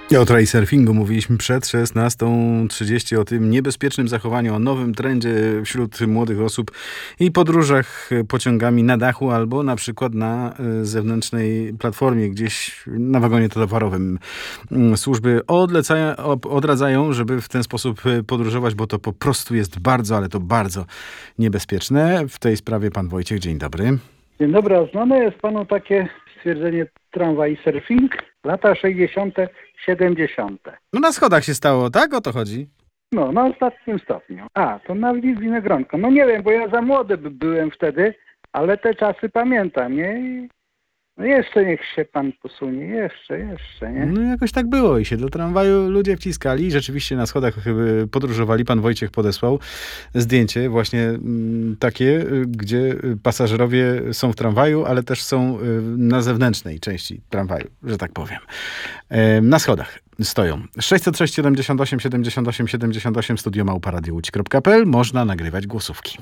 O trailsurfingu mówiliśmy przed 16:30, o tym niebezpiecznym zachowaniu, o nowym trendzie wśród młodych osób i podróżach pociągami na dachu albo na przykład na zewnętrznej platformie, gdzieś na wagonie towarowym. Służby odradzają, żeby w ten sposób podróżować, bo to po prostu jest bardzo, ale to bardzo niebezpieczne. W tej sprawie pan Wojciech, dzień dobry. Dzień dobry, a znane jest panu takie stwierdzenie tramwaj surfing? Lata 60., 70. No na schodach się stało, tak? O to chodzi? No, na ostatnim stopniu. To na Winogronko. No nie wiem, bo ja za młody byłem wtedy, ale te czasy pamiętam, nie? No jeszcze niech się pan posunie, jeszcze, nie? No jakoś tak było i się do tramwaju ludzie wciskali i rzeczywiście na schodach podróżowali. Pan Wojciech podesłał zdjęcie właśnie takie, gdzie pasażerowie są w tramwaju, ale też są na zewnętrznej części tramwaju, że tak powiem. Na schodach stoją. 606 78 78 78 studio@radiowłódź.pl. Można nagrywać głosówki.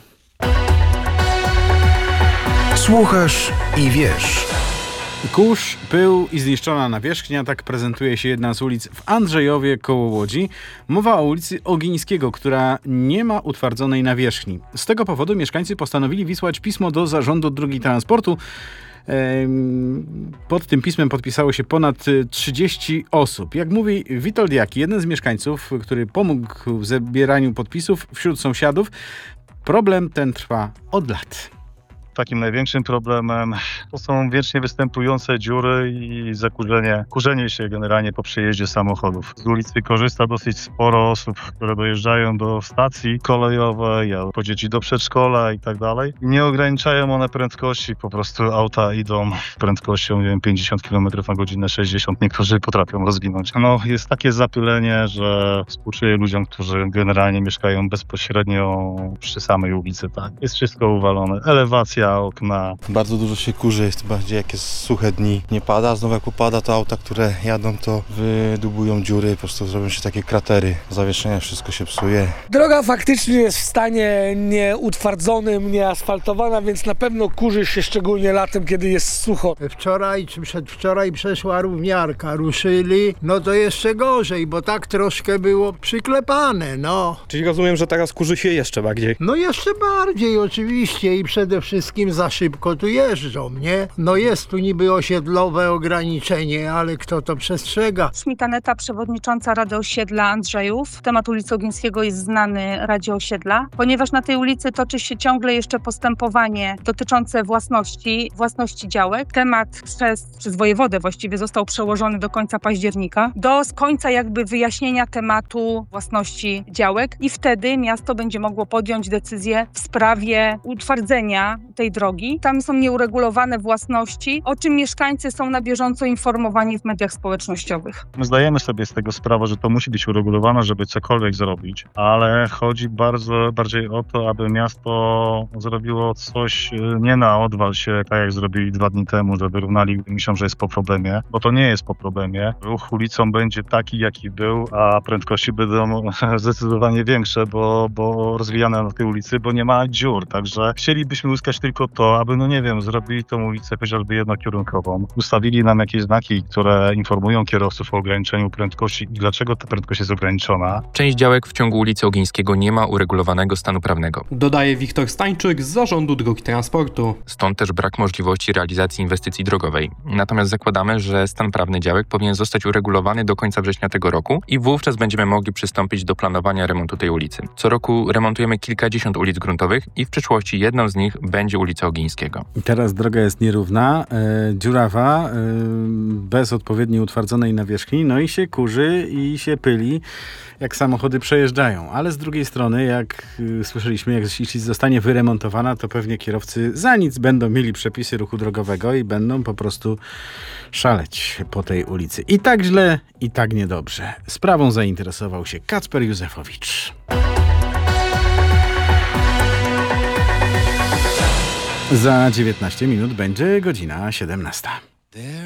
Słuchasz i wiesz. Kurz, pył i zniszczona nawierzchnia, tak prezentuje się jedna z ulic w Andrzejowie koło Łodzi. Mowa o ulicy Ogińskiego, która nie ma utwardzonej nawierzchni. Z tego powodu mieszkańcy postanowili wysłać pismo do Zarządu Dróg Transportu. Pod tym pismem podpisało się ponad 30 osób. Jak mówi Witold Jaki, jeden z mieszkańców, który pomógł w zbieraniu podpisów wśród sąsiadów, problem ten trwa od lat. Takim największym problemem to są wiecznie występujące dziury i kurzenie się generalnie po przejeździe samochodów. Z ulicy korzysta dosyć sporo osób, które dojeżdżają do stacji kolejowej, po dzieci do przedszkola i tak dalej. Nie ograniczają one prędkości, po prostu auta idą prędkością, nie wiem, 50 km na godzinę, 60, niektórzy potrafią rozwinąć. No, jest takie zapylenie, że współczuję ludziom, którzy generalnie mieszkają bezpośrednio przy samej ulicy, tak. Jest wszystko uwalone. Elewacja, okna. Bardzo dużo się kurzy, jest bardziej jak jest suche dni. Nie pada, znowu jak upada, to auta, które jadą, to wydubują dziury, po prostu zrobią się takie kratery. Zawieszenia, wszystko się psuje. Droga faktycznie jest w stanie nieutwardzonym, nieasfaltowana, więc na pewno kurzy się szczególnie latem, kiedy jest sucho. Wczoraj czy przedwczoraj przeszła równiarka, ruszyli, no to jeszcze gorzej, bo tak troszkę było przyklepane, no. Czyli rozumiem, że teraz kurzy się jeszcze bardziej. No jeszcze bardziej oczywiście i przede wszystkim za szybko tu jeżdżą, nie? No jest tu niby osiedlowe ograniczenie, ale kto to przestrzega? Śmietaneta, przewodnicząca Rady Osiedla Andrzejów. Temat ulicy Ogińskiego jest znany Radzie Osiedla, ponieważ na tej ulicy toczy się ciągle jeszcze postępowanie dotyczące własności działek. Temat przez wojewodę właściwie został przełożony do końca października, do końca jakby wyjaśnienia tematu własności działek i wtedy miasto będzie mogło podjąć decyzję w sprawie utwardzenia tej drogi. Tam są nieuregulowane własności, o czym mieszkańcy są na bieżąco informowani w mediach społecznościowych. My zdajemy sobie z tego sprawę, że to musi być uregulowane, żeby cokolwiek zrobić, ale chodzi bardziej o to, aby miasto zrobiło coś nie na odwal się, tak jak zrobili 2 dni temu, że wyrównali, myślą, że jest po problemie, bo to nie jest po problemie. Ruch ulicą będzie taki, jaki był, a prędkości będą zdecydowanie większe, bo rozwijane na tej ulicy, bo nie ma dziur, także chcielibyśmy uzyskać tylko to, aby, zrobili tą ulicę chociażby jednokierunkową. Ustawili nam jakieś znaki, które informują kierowców o ograniczeniu prędkości i dlaczego ta prędkość jest ograniczona. Część działek w ciągu ulicy Ogińskiego nie ma uregulowanego stanu prawnego. Dodaje Wiktor Stańczyk z Zarządu Dróg Transportu. Stąd też brak możliwości realizacji inwestycji drogowej. Natomiast zakładamy, że stan prawny działek powinien zostać uregulowany do końca września tego roku i wówczas będziemy mogli przystąpić do planowania remontu tej ulicy. Co roku remontujemy kilkadziesiąt ulic gruntowych i w przyszłości jedną z nich będzie ulica Ogińskiego. I teraz droga jest nierówna, dziurawa, bez odpowiedniej utwardzonej nawierzchni, no i się kurzy i się pyli, jak samochody przejeżdżają. Ale z drugiej strony, jak słyszeliśmy, jak jeśli zostanie wyremontowana, to pewnie kierowcy za nic będą mieli przepisy ruchu drogowego i będą po prostu szaleć po tej ulicy. I tak źle, i tak niedobrze. Sprawą zainteresował się Kacper Józefowicz. Za 19 minut będzie godzina 17.